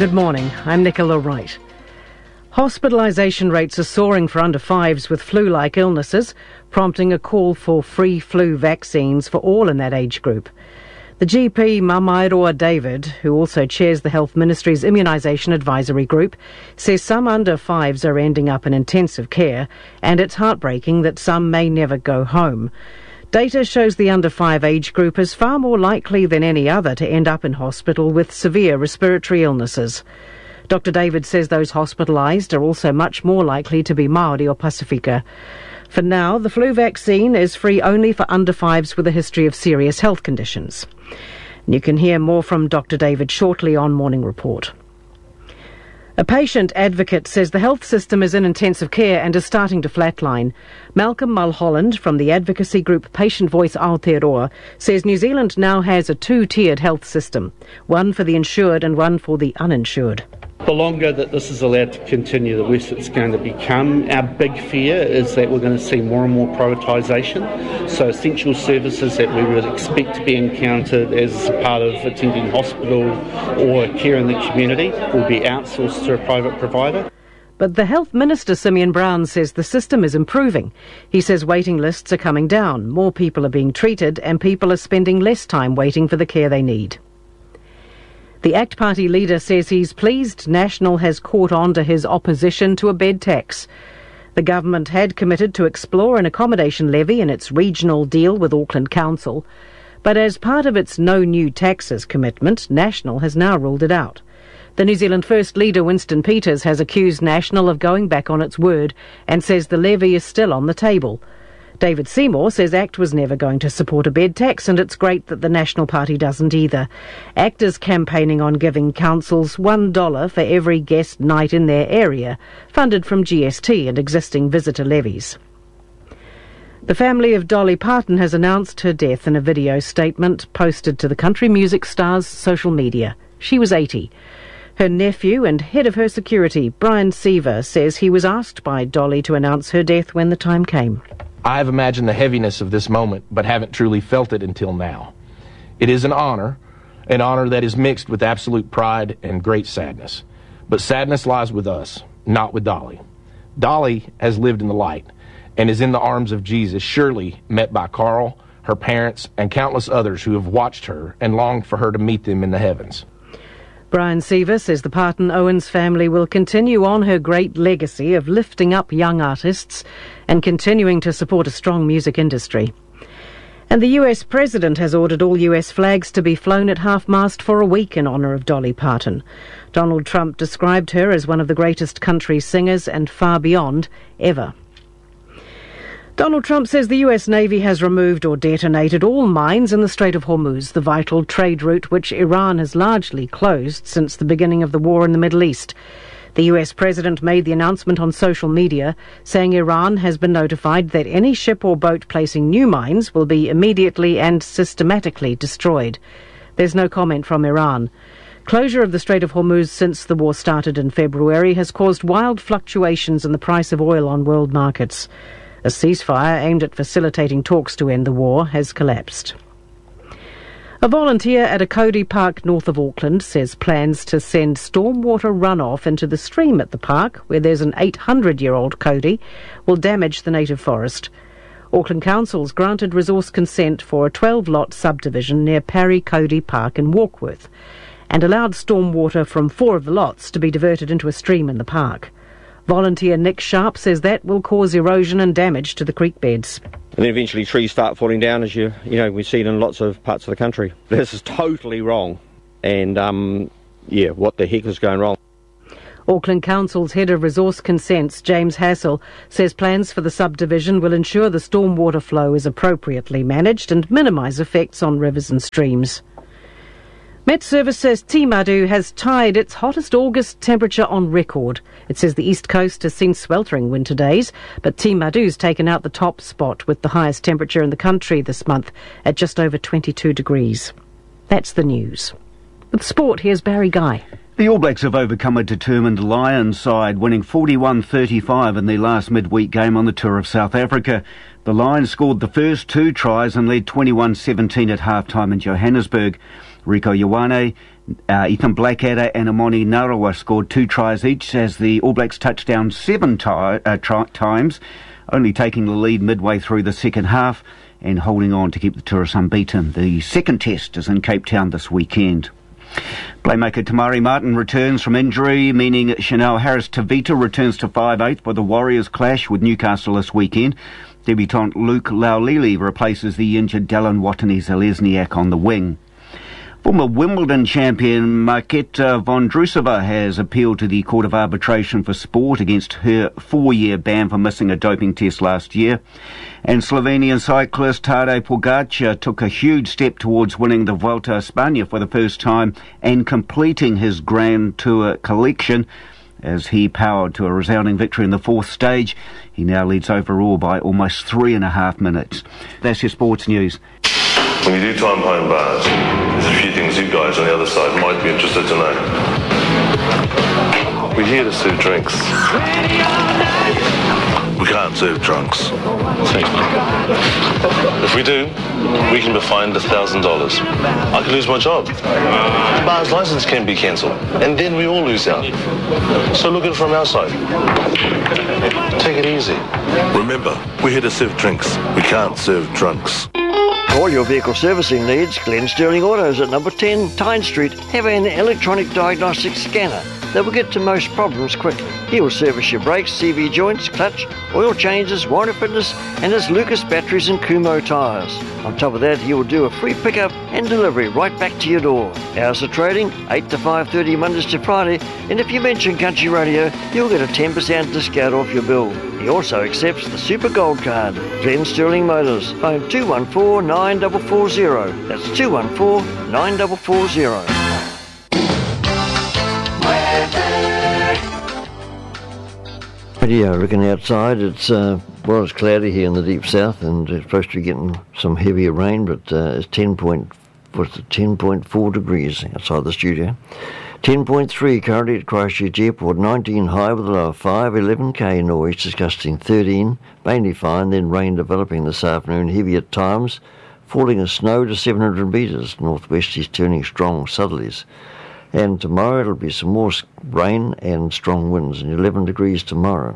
Good morning, I'm Nicola Wright. Hospitalisation rates are soaring for under fives with flu-like illnesses, prompting a call for free flu vaccines for all in that age group. The GP Mamairoa David, who also chairs the Health Ministry's Immunisation Advisory Group, says some under fives are ending up in intensive care, and it's heartbreaking that some may never go home. Data shows the under 5 age group is far more likely than any other to end up in hospital with severe respiratory illnesses. Dr. David says those hospitalised are also much more likely to be Māori or Pasifika. For now, the flu vaccine is free only for under 5s with a history of serious health conditions. You can hear more from Dr. David shortly on Morning Report. A patient advocate says the health system is in intensive care and is starting to flatline. Malcolm Mulholland from the advocacy group Patient Voice Aotearoa says New Zealand now has a two-tiered health system, one for the insured and one for the uninsured. The longer that this is allowed to continue, the worse it's going to become. Our big fear is that we're going to see more and more privatisation. So essential services that we would expect to be encountered as a part of attending hospital or care in the community will be outsourced to a private provider. But the Health Minister, Simeon Brown, says the system is improving. He says waiting lists are coming down, more people are being treated and people are spending less time waiting for the care they need. The ACT Party leader says he's pleased National has caught on to his opposition to a bed tax. The government had committed to explore an accommodation levy in its regional deal with Auckland Council, but as part of its no new taxes commitment, National has now ruled it out. The New Zealand First leader Winston Peters has accused National of going back on its word and says the levy is still on the table. David Seymour says ACT was never going to support a bed tax, and it's great that the National Party doesn't either. ACT is campaigning on giving councils $1 for every guest night in their area, funded from GST and existing visitor levies. The family of Dolly Parton has announced her death in a video statement posted to the country music star's social media. She was 80. Her nephew and head of her security, Brian Seaver, says he was asked by Dolly to announce her death when the time came. I have imagined the heaviness of this moment, but haven't truly felt it until now. It is an honor that is mixed with absolute pride and great sadness. But sadness lies with us, not with Dolly. Dolly has lived in the light and is in the arms of Jesus, surely met by Carl, her parents, and countless others who have watched her and longed for her to meet them in the heavens. Brian Seaver says the Parton-Owens family will continue on her great legacy of lifting up young artists and continuing to support a strong music industry. And the US President has ordered all US flags to be flown at half-mast for a week in honour of Dolly Parton. Donald Trump described her as one of the greatest country singers and far beyond ever. Donald Trump says the US Navy has removed or detonated all mines in the Strait of Hormuz, the vital trade route which Iran has largely closed since the beginning of the war in the Middle East. The US President made the announcement on social media, saying Iran has been notified that any ship or boat placing new mines will be immediately and systematically destroyed. There's no comment from Iran. Closure of the Strait of Hormuz since the war started in February has caused wild fluctuations in the price of oil on world markets. A ceasefire aimed at facilitating talks to end the war has collapsed. A volunteer at a Cody Park north of Auckland says plans to send stormwater runoff into the stream at the park, where there's an 800-year-old Cody, will damage the native forest. Auckland Council's granted resource consent for a 12-lot subdivision near Parry Cody Park in Warkworth and allowed stormwater from 4 of the lots to be diverted into a stream in the park. Volunteer Nick Sharp says that will cause erosion and damage to the creek beds. And then eventually trees start falling down, as you know, we see it in lots of parts of the country. This is totally wrong. And, what the heck is going wrong? Auckland Council's head of resource consents, James Hassel, says plans for the subdivision will ensure the stormwater flow is appropriately managed and minimise effects on rivers and streams. Met Service says Tīmadu has tied its hottest August temperature on record. It says the east coast has seen sweltering winter days, but Tīmadu's taken out the top spot with the highest temperature in the country this month at just over 22 degrees. That's the news. With sport, here's Barry Guy. The All Blacks have overcome a determined Lions side, winning 41-35 in their last midweek game on the tour of South Africa. The Lions scored the first 2 tries and led 21-17 at half-time in Johannesburg. Rieko Ioane Ethan Blackadder and Amoni Narawa scored 2 tries each as the All Blacks touched down 7 times, only taking the lead midway through the second half and holding on to keep the tourists unbeaten. The second test is in Cape Town this weekend. Playmaker Tamari Martin returns from injury, meaning Chanel Harris-Tavita returns to 5/8 for the Warriors clash with Newcastle this weekend. Debutant Luke Laulili replaces the injured Dallin Watene-Zalesniak on the wing. Former Wimbledon champion Marketa Vondrousova has appealed to the Court of Arbitration for Sport against her 4-year ban for missing a doping test last year. And Slovenian cyclist Tadej Pogačar took a huge step towards winning the Vuelta a España for the first time and completing his Grand Tour collection as he powered to a resounding victory in the 4th stage. He now leads overall by almost 3.5 minutes. That's your sports news. When you do time behind bars, there's a few things you guys on the other side might be interested to know. We're here to serve drinks. We can't serve drunks. If we do, we can be fined $1,000. I can lose my job. The bar's license can be cancelled, and then we all lose out. So look at it from our side. Take it easy. Remember, we're here to serve drinks. We can't serve drunks. All your vehicle servicing needs, Glen Sterling Autos at number 10 Tyne Street have an electronic diagnostic scanner that will get to most problems quickly. He will service your brakes, CV joints, clutch, oil changes, warranty fitness, and his Lucas batteries and Kumho tyres. On top of that, he will do a free pickup and delivery right back to your door. Hours of trading, 8 to 5:30 Mondays to Friday, and if you mention Country Radio, you'll get a 10% discount off your bill. He also accepts the Super Gold Card. Glen Sterling Motors, phone 214-9440. That's 214-9440. Yeah, looking outside, it's cloudy here in the deep south, and it's supposed to be getting some heavier rain, but it's 10.4 degrees outside the studio. 10.3 currently at Christchurch Airport, 19 high with a low of 5, 11k northeast gusting 13, mainly fine, then rain developing this afternoon, heavy at times, falling as snow to 700 metres, northwesties turning strong southerlies. And tomorrow it'll be some more rain and strong winds, and 11 degrees tomorrow.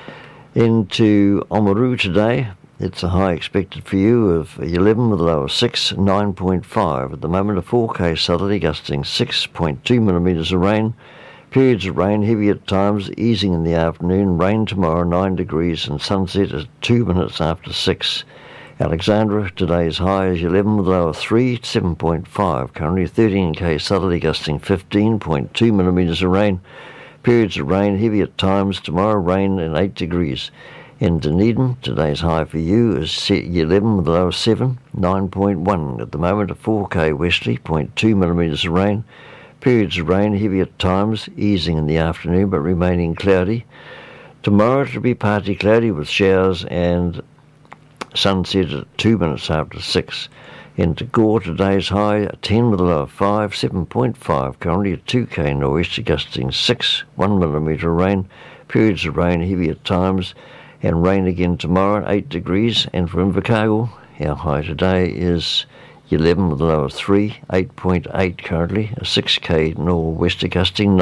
Into Oamaru today, it's a high expected for you of 11 with a low of 6, 9.5. At the moment, a 4k southerly gusting 6.2 millimetres of rain. Periods of rain, heavy at times, easing in the afternoon. Rain tomorrow, 9 degrees, and sunset at 2 minutes after 6. Alexandra, today's high is 11 with a low of 3, 7.5. Currently 13k southerly gusting 15.2 millimetres of rain. Periods of rain, heavy at times. Tomorrow rain and 8 degrees. In Dunedin, today's high for you is 11 with a low of 7, 9.1. At the moment a 4k westerly, 0.2 millimetres of rain. Periods of rain, heavy at times, easing in the afternoon but remaining cloudy. Tomorrow it'll be partly cloudy with showers and sunset at 2 minutes after 6. Into Gore, today's high 10 with a low of 5, 7.5. Currently at 2k northeast gusting 6, 1 millimetre of rain. Periods of rain, heavy at times, and rain again tomorrow at 8 degrees. And for Invercargill, our high today is 11 with a low of 3, 8.8 currently, a 6k northwester gusting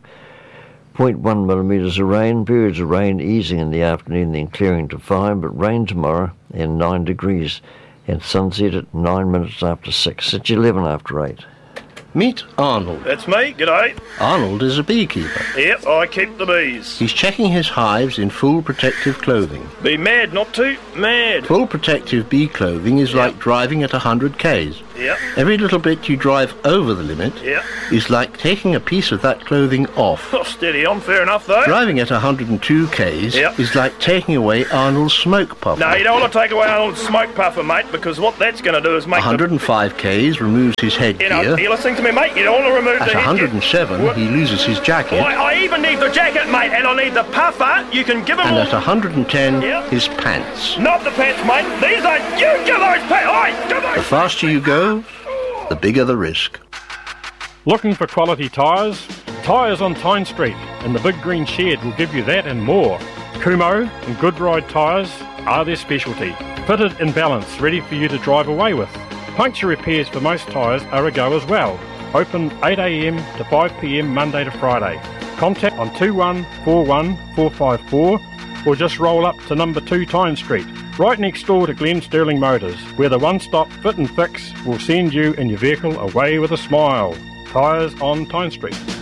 9.1 millimetres of rain. Periods of rain easing in the afternoon, then clearing to 5, but rain tomorrow and 9 degrees, and sunset at 9 minutes after 6. It's 11 after 8. Meet Arnold. That's me, g'day. Arnold is a beekeeper. Yep, I keep the bees. He's checking his hives in full protective clothing. Be mad not to, mad. Full protective bee clothing is like driving at 100 k's. Yep. Every little bit you drive over the limit is like taking a piece of that clothing off. Oh, steady on, fair enough though. Driving at 102 k's is like taking away Arnold's smoke puffer. No, you don't want to take away Arnold's smoke puffer, mate, because what that's going to do is make 105 k's removes his headgear. You're listening to me, mate? You don't want to remove at the headgear. At 107, he loses his jacket. I even need the jacket, mate, and I need the puffer. You can give him And at 110, his pants. Not the pants, mate. These are... You give those pants! Oi, give those... The faster you go, the bigger the risk. Looking for quality tyres? Tyres on Tyne Street and the Big Green Shed will give you that and more. Kumho and Goodride tyres are their specialty. Fitted and balanced, ready for you to drive away with. Puncture repairs for most tyres are a go as well. Open 8am to 5pm Monday to Friday. Contact on 2141454 or just roll up to number 2 Tyne Street, right next door to Glen Sterling Motors, where the one-stop fit and fix will send you and your vehicle away with a smile. Tyres on Tyne Street.